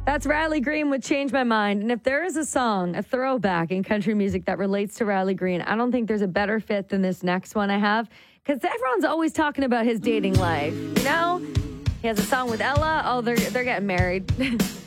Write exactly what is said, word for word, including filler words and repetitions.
That's Riley Green with Change My Mind. And if there is a song, a throwback in country music that relates to Riley Green, I don't think there's a better fit than this next one I have. Because everyone's always talking about his dating life. You know? He has a song with Ella. Oh, they're, they're getting married.